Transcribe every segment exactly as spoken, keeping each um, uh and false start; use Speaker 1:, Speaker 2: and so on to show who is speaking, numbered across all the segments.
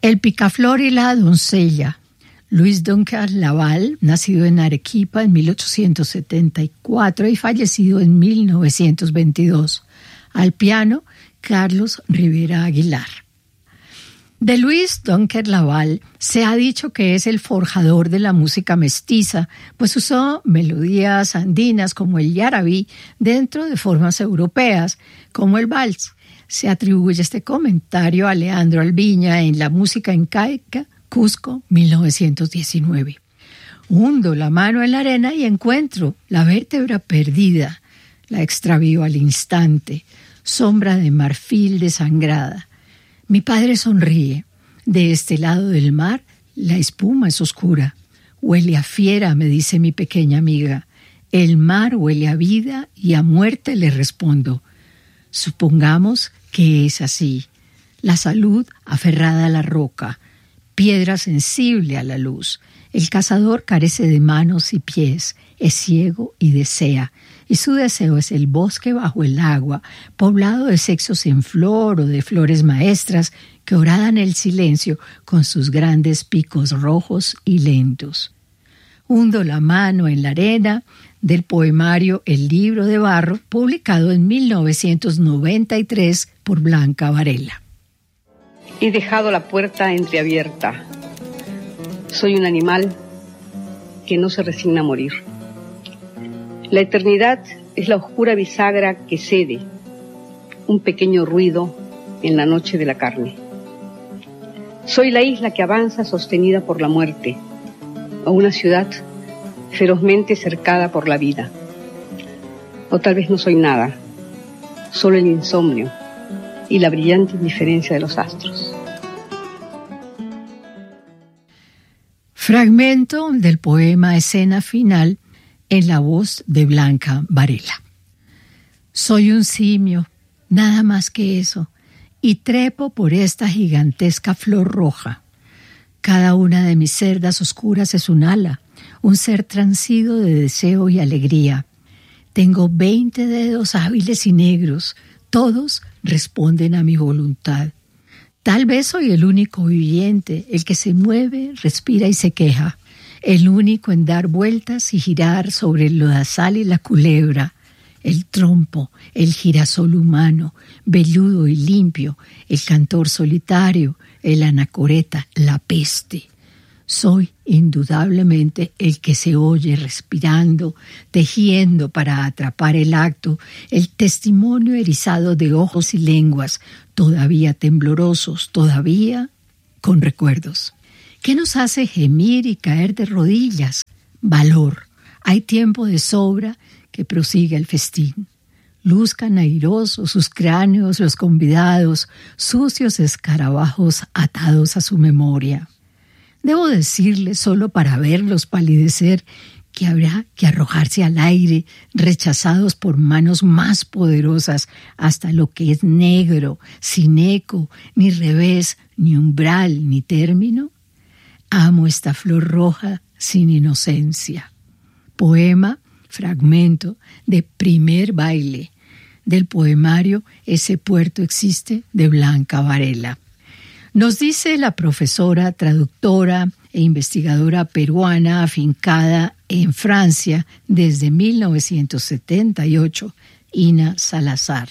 Speaker 1: El picaflor y la doncella. Luis Dunker Laval, nacido en Arequipa en mil ochocientos setenta y cuatro y fallecido en mil novecientos veintidós. Al piano, Carlos Rivera Aguilar. De Luis Dunker Laval se ha dicho que es el forjador de la música mestiza, pues usó melodías andinas como el yarabí dentro de formas europeas, como el vals. Se atribuye este comentario a Leandro Albiña en La música incaica, Cusco, mil novecientos diecinueve. Hundo la mano en la arena y encuentro la vértebra perdida, la extravío al instante, sombra de marfil desangrada. Mi padre sonríe. De este lado del mar, la espuma es oscura. Huele a fiera, me dice mi pequeña amiga. El mar huele a vida y a muerte, le respondo. Supongamos que es así. La salud aferrada a la roca, piedra sensible a la luz. El cazador carece de manos y pies, es ciego y desea, y su deseo es el bosque bajo el agua, poblado de sexos en flor o de flores maestras que horadan el silencio con sus grandes picos rojos y lentos. Hundo la mano en la arena, del poemario El libro de barro, publicado en mil novecientos noventa y tres por Blanca Varela.
Speaker 2: He dejado la puerta entreabierta. Soy un animal que no se resigna a morir. La eternidad es la oscura bisagra que cede, un pequeño ruido en la noche de la carne. Soy la isla que avanza sostenida por la muerte, o una ciudad ferozmente cercada por la vida. O tal vez no soy nada, solo el insomnio y la brillante indiferencia de los astros.
Speaker 1: Fragmento del poema Escena Final en la voz de Blanca Varela. Soy un simio, nada más que eso, y trepo por esta gigantesca flor roja. Cada una de mis cerdas oscuras es un ala, un ser transido de deseo y alegría. Tengo veinte dedos hábiles y negros, todos responden a mi voluntad. Tal vez soy el único viviente, el que se mueve, respira y se queja, el único en dar vueltas y girar sobre el lodazal y la culebra, el trompo, el girasol humano, velludo y limpio, el cantor solitario, el anacoreta, la peste. Soy indudablemente el que se oye respirando, tejiendo para atrapar el acto, el testimonio erizado de ojos y lenguas, todavía temblorosos, todavía con recuerdos. ¿Qué nos hace gemir y caer de rodillas? Valor. Hay tiempo de sobra que prosiga el festín. Luzcan airosos sus cráneos los convidados, sucios escarabajos atados a su memoria. Debo decirles, solo para verlos palidecer, que habrá que arrojarse al aire, rechazados por manos más poderosas, hasta lo que es negro, sin eco, ni revés, ni umbral, ni término. Amo esta flor roja sin inocencia. Poema, fragmento de Primer baile, del poemario Ese puerto existe, de Blanca Varela. Nos dice la profesora, traductora e investigadora peruana afincada en Francia desde mil novecientos setenta y ocho, Ina Salazar.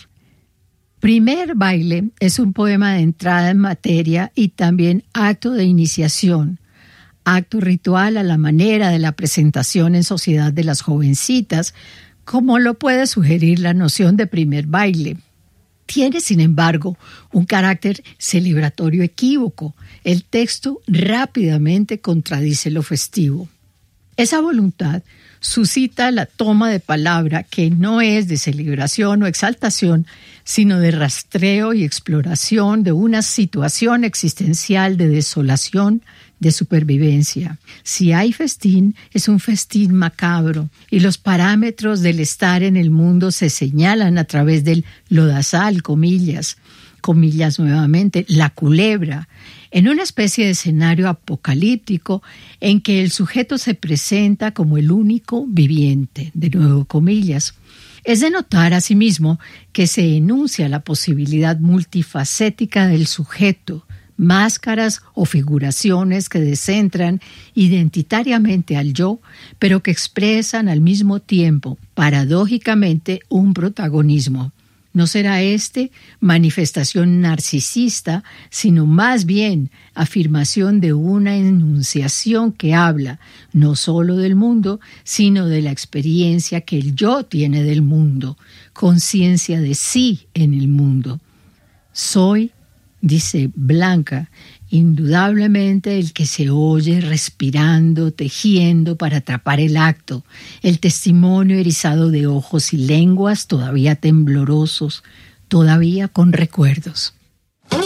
Speaker 1: Primer baile es un poema de entrada en materia y también acto de iniciación, acto ritual a la manera de la presentación en sociedad de las jovencitas, como lo puede sugerir la noción de primer baile. Tiene, sin embargo, un carácter celebratorio equívoco. El texto rápidamente contradice lo festivo. Esa voluntad suscita la toma de palabra que no es de celebración o exaltación, sino de rastreo y exploración de una situación existencial de desolación, de supervivencia. Si hay festín, es un festín macabro, y los parámetros del estar en el mundo se señalan a través del lodazal, comillas, comillas nuevamente, la culebra, en una especie de escenario apocalíptico en que el sujeto se presenta como el único viviente, de nuevo comillas. Es de notar asimismo que se enuncia la posibilidad multifacética del sujeto, máscaras o figuraciones que descentran identitariamente al yo, pero que expresan al mismo tiempo, paradójicamente, un protagonismo. No será este manifestación narcisista, sino más bien afirmación de una enunciación que habla no solo del mundo, sino de la experiencia que el yo tiene del mundo, conciencia de sí en el mundo. Soy, dice Blanca, indudablemente el que se oye respirando, tejiendo para atrapar el acto, el testimonio erizado de ojos y lenguas todavía temblorosos, todavía con recuerdos.